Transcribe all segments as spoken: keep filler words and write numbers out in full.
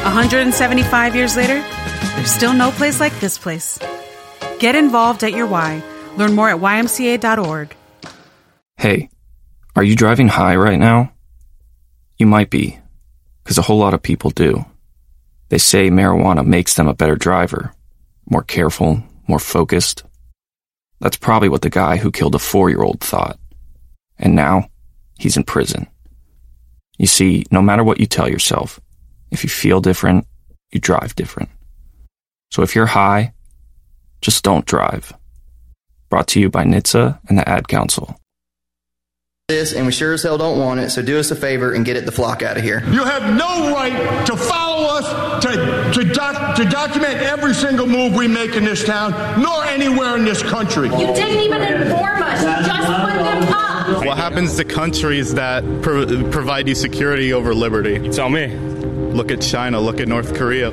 one hundred seventy-five years later, there's still no place like this place. Get involved at your Y. Learn more at Y M C A dot org. Hey, are you driving high right now? You might be, because a whole lot of people do. They say marijuana makes them a better driver, more careful, more focused. That's probably what the guy who killed a four-year-old thought. And now, he's in prison. You see, no matter what you tell yourself, if you feel different, you drive different. So if you're high, just don't drive. Brought to you by N H T S A and the Ad Council. This, and we sure as hell don't want it, so do us a favor and get it the flock out of here. You have no right to follow us, to to, doc, to document every single move we make in this town, nor anywhere in this country. You didn't even inform us. You just put them up. What happens to countries that pro- provide you security over liberty? You tell me. Look at China. Look at North Korea.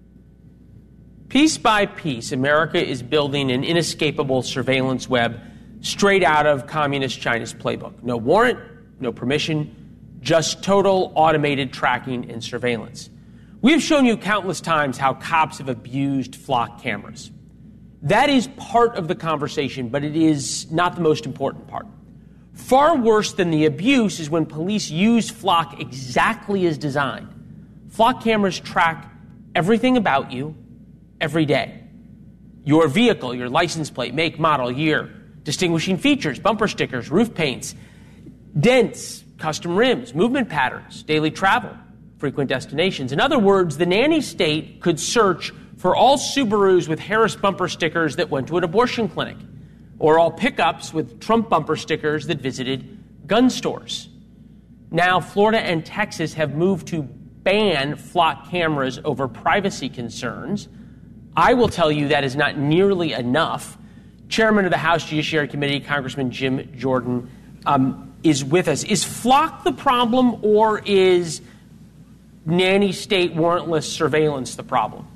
Piece by piece, America is building an inescapable surveillance web straight out of Communist China's playbook. No warrant, no permission, just total automated tracking and surveillance. We have shown you countless times how cops have abused flock cameras. That is part of the conversation, but it is not the most important part. Far worse than the abuse is when police use flock exactly as designed. Flock cameras track everything about you every day. Your vehicle, your license plate, make, model, year, distinguishing features, bumper stickers, roof paints, dents, custom rims, movement patterns, daily travel, frequent destinations. In other words, the nanny state could search for all Subarus with Harris bumper stickers that went to an abortion clinic, or all pickups with Trump bumper stickers that visited gun stores. Now, Florida and Texas have moved to ban flock cameras over privacy concerns. I will tell you that is not nearly enough. Chairman of the House Judiciary Committee, Congressman Jim Jordan, um, is with us. Is flock the problem, or is nanny state warrantless surveillance the problem?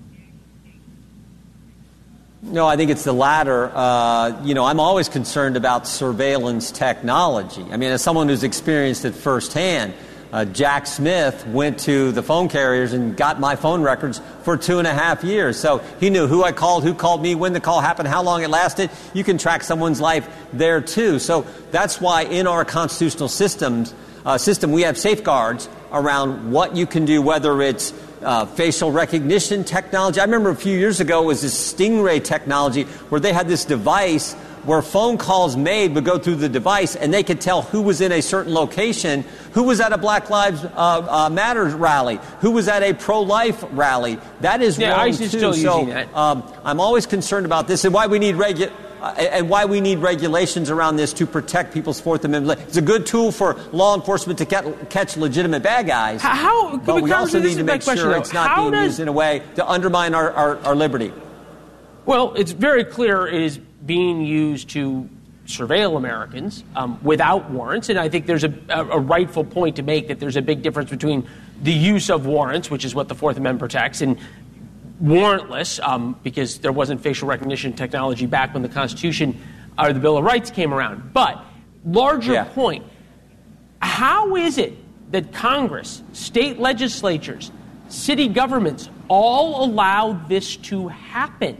No, I think it's the latter. Uh, you know, I'm always concerned about surveillance technology. I mean, as someone who's experienced it firsthand, uh, Jack Smith went to the phone carriers and got my phone records for two and a half years. So he knew who I called, who called me, when the call happened, how long it lasted. You can track someone's life there, too. So that's why in our constitutional systems, uh, system, we have safeguards around what you can do, whether it's Uh, facial recognition technology. I remember a few years ago was this Stingray technology where they had this device where phone calls made would go through the device and they could tell who was in a certain location, who was at a Black Lives uh, uh, Matter rally, who was at a pro-life rally. That is yeah, wrong, ICE is too. still so using that. Um, I'm always concerned about this and why we need regu- uh, and why we need regulations around this to protect people's Fourth Amendment. It's a good tool for law enforcement to get, catch legitimate bad guys. How, how but we, we also need to make sure question, it's not how being does, used in a way to undermine our, our, our liberty. Well, it's very clear it is being used to surveil Americans um, without warrants, and I think there's a, a, a rightful point to make that there's a big difference between the use of warrants, which is what the Fourth Amendment protects, and warrantless, um, because there wasn't facial recognition technology back when the Constitution or the Bill of Rights came around. But larger yeah. point, how is it that Congress, state legislatures, city governments all allow this to happen?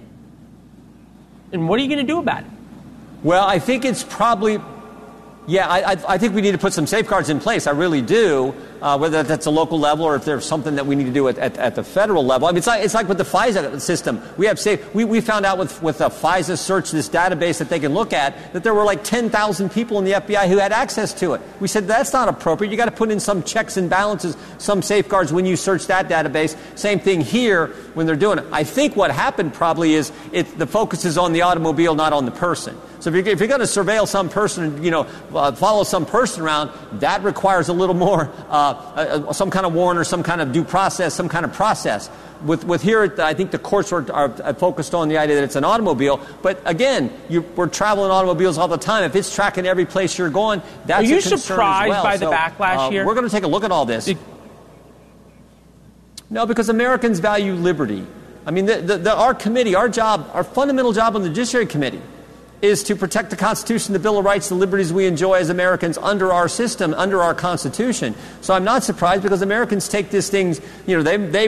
And what are you going to do about it? Well, I think it's probably, yeah, I, I, I think we need to put some safeguards in place. I really do, uh, whether that's a local level or if there's something that we need to do at, at, at the federal level. I mean, it's like, it's like with the FISA system. We have safe, we, we found out with, with a FISA search, this database that they can look at, that there were like ten thousand people in the F B I who had access to it. We said that's not appropriate. You got to put in some checks and balances, some safeguards when you search that database. Same thing here when they're doing it. I think what happened probably is it, the focus is on the automobile, not on the person. So if you're, if you're going to surveil some person, you know, uh, follow some person around, that requires a little more, uh, uh, some kind of warrant or some kind of due process, some kind of process. With, with here, I think the courts are, are focused on the idea that it's an automobile. But again, you, we're traveling automobiles all the time. If it's tracking every place you're going, that's Are you a concern surprised as well. by the so, backlash uh, here? We're going to take a look at all this. It, no, because Americans value liberty. I mean, the, the, the, our committee, our job, our fundamental job on the Judiciary Committee is to protect the Constitution, the Bill of Rights, the liberties we enjoy as Americans under our system, under our Constitution. So I'm not surprised because Americans take these things, you know, they they